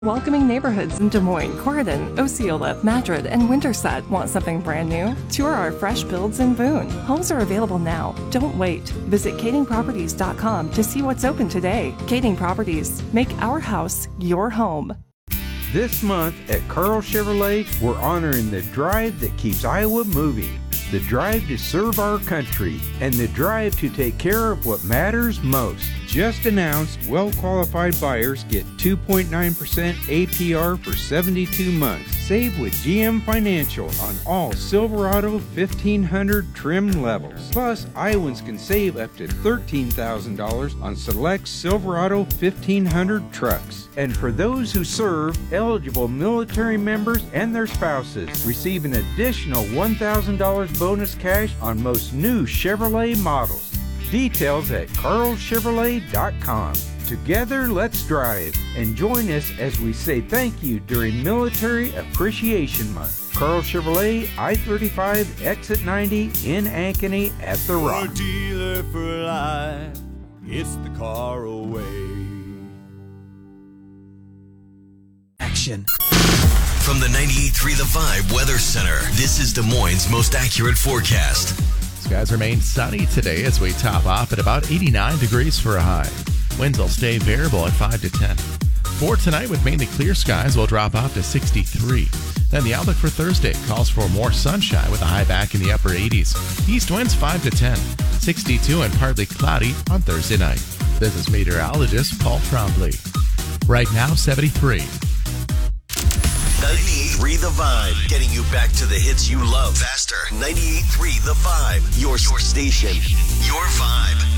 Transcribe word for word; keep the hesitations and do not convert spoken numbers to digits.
Welcoming neighborhoods in Des Moines, Corydon, Osceola, Madrid, and Winterset. Want something brand new? Tour our fresh builds in Boone. Homes are available now. Don't wait. Visit Kading Properties dot com to see what's open today. Kading Properties. Make our house your home. This month at Carl Chevrolet, we're honoring the drive that keeps Iowa moving. The drive to serve our country, and the drive to take care of what matters most. Just announced, well-qualified buyers get two point nine percent A P R for seventy-two months. Save with G M Financial on all Silverado fifteen hundred trim levels. Plus, Iowans can save up to thirteen thousand dollars on select Silverado fifteen hundred trucks. And for those who serve, eligible military members and their spouses receive an additional one thousand dollars bonus cash on most new Chevrolet models. Details at carl chevrolet dot com. Together, let's drive and join us as we say thank you during Military Appreciation Month. Carl Chevrolet, I thirty-five, exit ninety in Ankeny at The Rock. For dealer for life, it's the car away. Action. From the ninety-eight point three The Vibe Weather Center, this is Des Moines' most accurate forecast. Skies remain sunny today as we top off at about eighty-nine degrees for a high. Winds will stay variable at five to ten. For tonight, with mainly clear skies, we'll drop off to sixty-three. Then the outlook for Thursday calls for more sunshine with a high back in the upper eighties. East winds five to ten. sixty-two and partly cloudy on Thursday night. This is meteorologist Paul Trombley. Right now, seventy-three. ninety-eight point three The Vibe, getting you back to the hits you love faster. ninety-eight point three The Vibe, your, your station, your vibe.